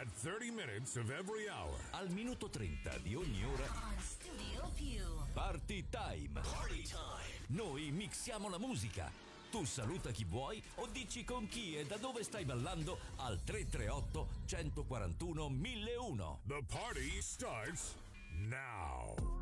30 minutes of every hour. Al minuto 30 di ogni ora. Studio Più. Party Time. Party time. Noi mixiamo la musica. Tu saluta chi vuoi o dici con chi e da dove stai ballando al 338 141 1001. The party starts now.